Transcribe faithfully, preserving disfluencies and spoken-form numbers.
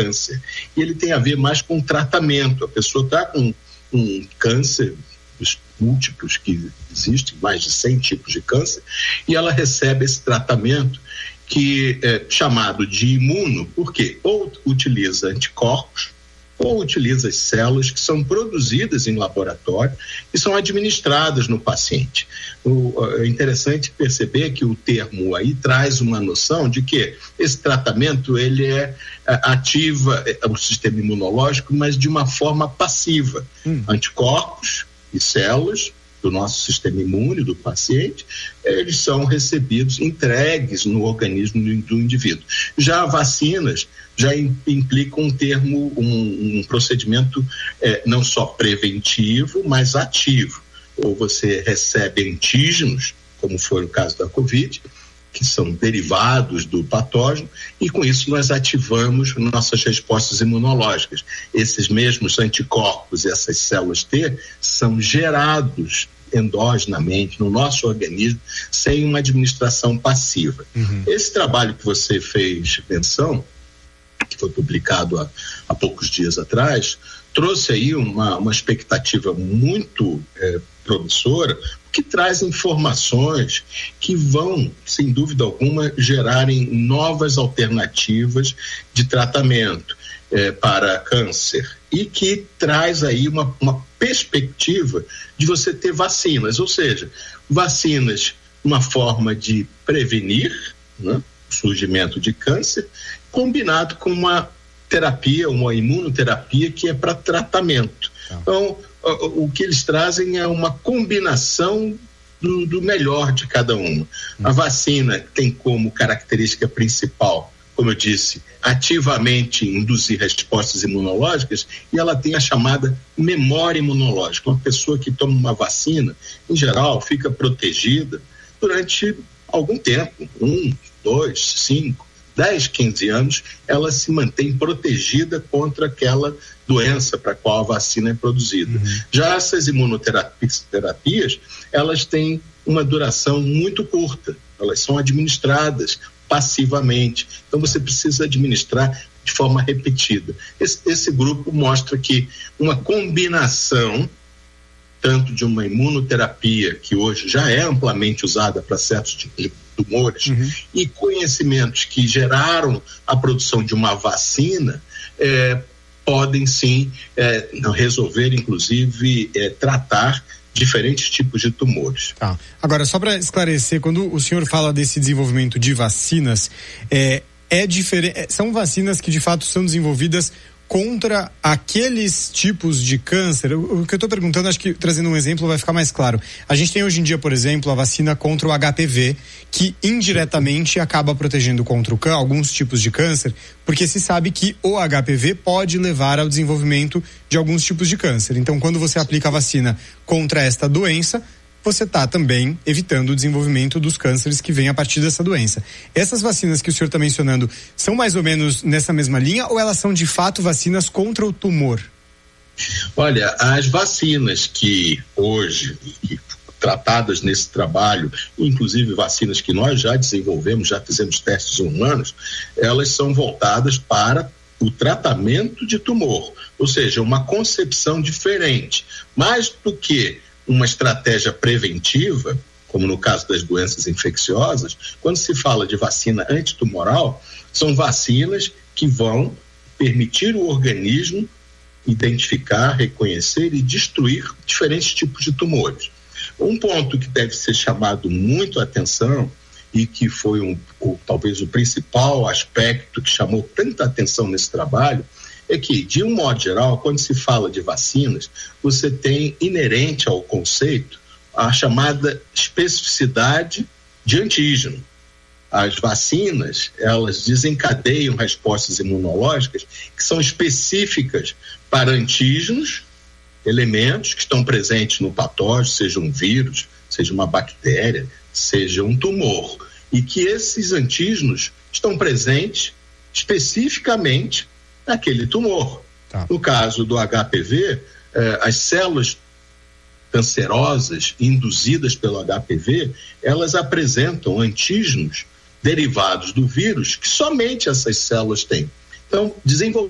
câncer. E ele tem a ver mais com tratamento. A pessoa está com um câncer, os múltiplos que existem, mais de cem tipos de câncer, e ela recebe esse tratamento que é chamado de imuno, porque ou utiliza anticorpos, ou utiliza as células que são produzidas em laboratório e são administradas no paciente. O, é interessante perceber que o termo aí traz uma noção de que esse tratamento ele é, ativa o sistema imunológico, mas de uma forma passiva. Hum. Anticorpos e células do nosso sistema imune, do paciente, eles são recebidos, entregues no organismo do indivíduo. Já vacinas já implicam um termo, um, um procedimento é, não só preventivo, mas ativo. Ou você recebe antígenos, como foi o caso da Covid, que são derivados do patógeno, e com isso nós ativamos nossas respostas imunológicas. Esses mesmos anticorpos, essas células T, são gerados endogenamente no nosso organismo sem uma administração passiva. Uhum. Esse trabalho que você fez menção, que foi publicado há, há poucos dias atrás, trouxe aí uma, uma expectativa muito é, promissora, que traz informações que vão, sem dúvida alguma, gerarem novas alternativas de tratamento é, para câncer, e que traz aí uma, uma perspectiva de você ter vacinas, ou seja, vacinas, uma forma de prevenir, né, o surgimento de câncer, combinado com uma terapia, uma imunoterapia que é para tratamento. Então, o, o que eles trazem é uma combinação do, do melhor de cada uma. A vacina tem como característica principal, como eu disse, ativamente induzir respostas imunológicas, e ela tem a chamada memória imunológica. Uma pessoa que toma uma vacina, em geral, fica protegida durante algum tempo, um, dois, cinco, dez, quinze anos, ela se mantém protegida contra aquela doença para a qual a vacina é produzida. Uhum. Já essas imunoterapias, elas têm uma duração muito curta, elas são administradas passivamente, então você precisa administrar de forma repetida. Esse, esse grupo mostra que uma combinação tanto de uma imunoterapia, que hoje já é amplamente usada para certos tipos de tumores, uhum, e conhecimentos que geraram a produção de uma vacina, é, podem sim é, resolver, inclusive, é, tratar diferentes tipos de tumores. Tá. Agora, só para esclarecer, quando o senhor fala desse desenvolvimento de vacinas, é, é diferente, são vacinas que de fato são desenvolvidas contra aqueles tipos de câncer? O, o que eu estou perguntando, acho que trazendo um exemplo vai ficar mais claro. A gente tem hoje em dia, por exemplo, a vacina contra o H P V, que indiretamente acaba protegendo contra o câncer, alguns tipos de câncer, porque se sabe que o H P V pode levar ao desenvolvimento de alguns tipos de câncer. Então, quando você aplica a vacina contra esta doença, você está também evitando o desenvolvimento dos cânceres que vêm a partir dessa doença. Essas vacinas que o senhor está mencionando são mais ou menos nessa mesma linha, ou elas são de fato vacinas contra o tumor? Olha, as vacinas que hoje, que, tratadas nesse trabalho, inclusive vacinas que nós já desenvolvemos, já fizemos testes em humanos, elas são voltadas para o tratamento de tumor, ou seja, uma concepção diferente, mais do que uma estratégia preventiva, como no caso das doenças infecciosas. Quando se fala de vacina antitumoral, são vacinas que vão permitir o organismo identificar, reconhecer e destruir diferentes tipos de tumores. Um ponto que deve ser chamado muito a atenção, e que foi um, o, talvez o principal aspecto que chamou tanta atenção nesse trabalho, é que, de um modo geral, quando se fala de vacinas, você tem inerente ao conceito a chamada especificidade de antígeno. As vacinas, elas desencadeiam respostas imunológicas que são específicas para antígenos, elementos que estão presentes no patógeno, seja um vírus, seja uma bactéria, seja um tumor, e que esses antígenos estão presentes especificamente naquele tumor. Tá. No caso do H P V, eh, as células cancerosas induzidas pelo H P V, elas apresentam antígenos derivados do vírus que somente essas células têm. Então, desenvolver